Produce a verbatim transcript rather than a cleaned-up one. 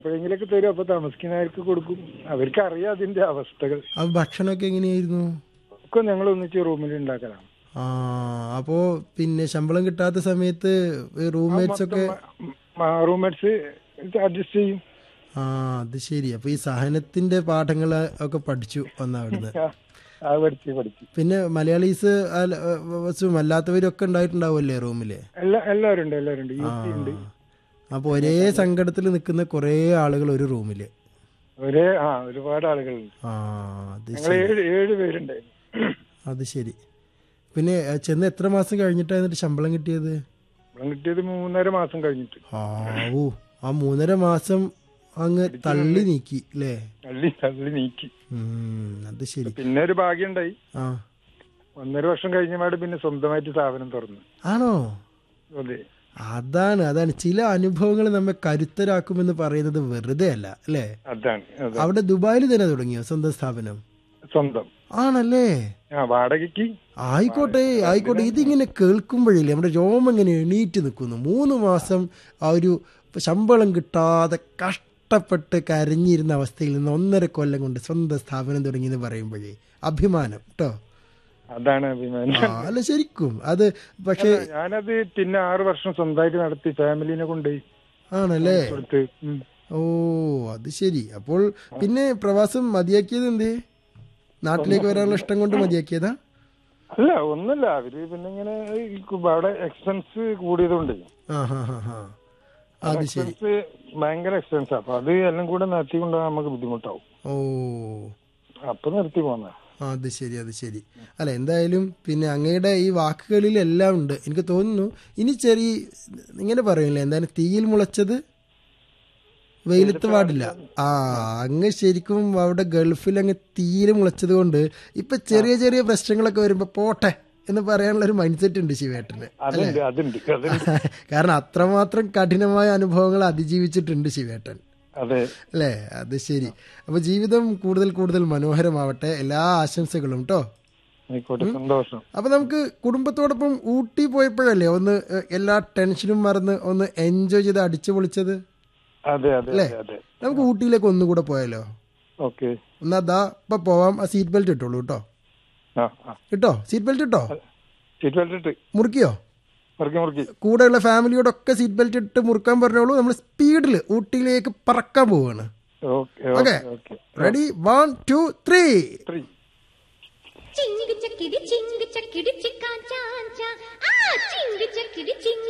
എപ്പോഴെങ്കിലൊക്കെ തരും. അപ്പൊ താമസിക്കുന്നവർക്ക് കൊടുക്കും. അവർക്ക് അറിയാം അതിന്റെ അവസ്ഥകൾ. അപ്പൊ ഭക്ഷണമൊക്കെ എങ്ങനെയായിരുന്നു? ഒക്കെ ഞങ്ങൾ ഒന്നിച്ച് റൂമിൽ ഉണ്ടാക്കലാണ്. ആ അപ്പോ പിന്നെ ശമ്പളം കിട്ടാത്ത സമയത്ത് റൂംമേറ്റ്സ് ഒക്കെ റൂംമേറ്റ്സ് അഡ്ജസ്റ്റ് ചെയ്യും. ആ അത് ശരി. അപ്പൊ ഈ സഹനത്തിന്റെ പാഠങ്ങൾ ഒക്കെ പഠിച്ചു വന്ന അവിടുന്ന്. ആ പഠിച്ചു പഠിച്ചു പിന്നെ മലയാളീസ് അല്ലാത്തവരൊക്കെ ഉണ്ടായിട്ടുണ്ടാവുമല്ലേ റൂമില്? എല്ലാ എല്ലാവരും ഉണ്ട് എല്ലാവരും ഉണ്ട്. യു ആ പി ഉണ്ട്. അപ്പൊ ഒരേ സങ്കടത്തിൽ നിൽക്കുന്ന കുറെ ആളുകൾ ഒരു റൂമില്. ഒരേ ആ ഒരുപാട് ആളുകളുണ്ട്. ആ അത് ഞങ്ങൾ ശരി. ഏഴ് ഏഴ് പേരുണ്ടായിരുന്നു. അത് ശരി. പിന്നെ ചെന്ന് എത്ര മാസം കഴിഞ്ഞിട്ടാണ് ശമ്പളം കിട്ടിയത്? ശമ്പളം കിട്ടിയത് മൂന്നര മാസം കഴിഞ്ഞിട്ട്. ആവൂ, ആ മൂന്നര മാസം അങ്ങ് തള്ളി നീക്കി അല്ലേ? തള്ളി തള്ളി നീക്കി. ഉം, അത് ശരി. പിന്നെ ഒരു ഭാഗ്യം ഉണ്ടായി. ആ ഒന്നര വർഷം കഴിഞ്ഞപാട് പിന്നെ സ്വന്തമായിട്ട് സ്ഥാപനം തുറന്നു. ആണോ? അതെ. അതാണ് അതാണ് ചില അനുഭവങ്ങൾ നമ്മെ കരുത്തരാക്കുമെന്ന് പറയുന്നത് വെറുതെ അല്ല അല്ലേ? അതാണ് അതാണ്. അവിടെ ദുബായിൽ തന്നെ തുടങ്ങിയോ സ്വന്തം സ്ഥാപനം? സ്വന്തം ആണല്ലേ? ആ വാടകയ്ക്ക്. ആയിക്കോട്ടെ ആയിക്കോട്ടെ. ഇതിങ്ങനെ കേൾക്കുമ്പോഴില്ലേ നമ്മുടെ രോമം ഇങ്ങനെ എണീറ്റ് നിൽക്കുന്നു. മൂന്ന് മാസം ആ ഒരു ശമ്പളം കിട്ടാതെ കഷ്ടപ്പെട്ട് കരഞ്ഞിരുന്ന അവസ്ഥയിൽ നിന്ന് ഒന്നര കൊല്ലം കൊണ്ട് സ്വന്തം സ്ഥാപനം തുടങ്ങിയെന്ന് പറയുമ്പോഴേ അഭിമാനം കേട്ടോ. അതാണ് അഭിമാനം. ആ അല്ല ശരിക്കും അത്. പക്ഷേ ഞാനത് പിന്നെ ആറു വർഷം സ്വന്തമായിട്ട് നടത്തി ഫാമിലിനെ കൊണ്ടുപോയി. ആണല്ലേ? കൊടുത്ത്. ഉം. ഓ അത് ശരി. അപ്പോൾ പിന്നെ പ്രവാസം മതിയാക്കിയത് എന്തേ? നാട്ടിലേക്ക് വരാനുള്ള ഇഷ്ടം കൊണ്ട് മതിയാക്കിയതാ? അല്ല ഒന്നുമില്ല. അവര് പിന്നെ ഇങ്ങനെ അവിടെ എക്സ്പെൻസ് കൂടിയതുകൊണ്ട് ആ ഹാ ഹാ ഹാ അത് ശരി. എക്സ്പെൻസ് ഭയങ്കര എക്സ്പെൻസ്. അപ്പൊ അത് എല്ലാം കൂടെ നിർത്തി കൊണ്ടുപോകാൻ നമുക്ക് ബുദ്ധിമുട്ടാവും. ഓ അപ്പൊ നിർത്തി പോന്ന. അത് ശരി അത് ശരി. അല്ല എന്തായാലും പിന്നെ അങ്ങയുടെ ഈ വാക്കുകളിൽ എല്ലാം ഉണ്ട്. എനിക്ക് തോന്നുന്നു ഇനി ചെറിയ ഇങ്ങനെ പറയില്ലേ, എന്തായാലും തീയിൽ മുളച്ചത് വെയിലത്ത് പാടില്ല. ആ അങ്ങ് ശരിക്കും അവിടെ ഗൾഫിൽ അങ്ങ് തീയിൽ മുളച്ചത് കൊണ്ട് ഇപ്പൊ ചെറിയ ചെറിയ പ്രശ്നങ്ങളൊക്കെ വരുമ്പോ പോട്ടെ എന്ന് പറയാനുള്ള ഒരു മൈൻഡ് സെറ്റ് ഉണ്ട് ശിവേട്ടന്. അല്ലേ? കാരണം അത്രമാത്രം കഠിനമായ അനുഭവങ്ങൾ അതിജീവിച്ചിട്ടുണ്ട് ശിവേട്ടൻ. അതെ അല്ലേ? അത് ശരി. അപ്പൊ ജീവിതം കൂടുതൽ കൂടുതൽ മനോഹരമാവട്ടെ. എല്ലാ ആശംസകളും കേട്ടോ. സന്തോഷം. അപ്പൊ നമുക്ക് കുടുംബത്തോടൊപ്പം ഊട്ടി പോയപ്പോഴല്ലേ ഒന്ന് എല്ലാ ടെൻഷനും മറന്ന് ഒന്ന് എൻജോയ് ചെയ്ത് അടിച്ചു പൊളിച്ചത് അല്ലേ? നമുക്ക് ഊട്ടിയിലേക്ക് ഒന്നും കൂടെ പോയാലോ? ഓക്കെ എന്നാ ദാ ഇപ്പൊ പോവാം. ആ സീറ്റ് ബെൽറ്റ് ഇട്ടോളൂ കേട്ടോ. ഇട്ടോ സീറ്റ് ബെൽറ്റ് ഇട്ടോ? സീറ്റ് ബെൽറ്റ് ഇട്ട്. മുറുക്കിയോ? കൂടെയുള്ള ഫാമിലിയോടൊക്കെ സീറ്റ് ബെൽറ്റ് ഇട്ട് മുറുക്കാൻ പറഞ്ഞോളൂ. നമ്മൾ സ്പീഡിൽ ഊട്ടിയിലേക്ക് പറക്കാൻ പോവാണ്. Okay ready? One two three. ചിങ്ങ് ചക്കിടി ചിങ്ങ് ചക്കിടി ചിക്കാ ചാഞ്ചാ ആ ചിങ്ങ് ചക്കിടി ചിങ്ങ്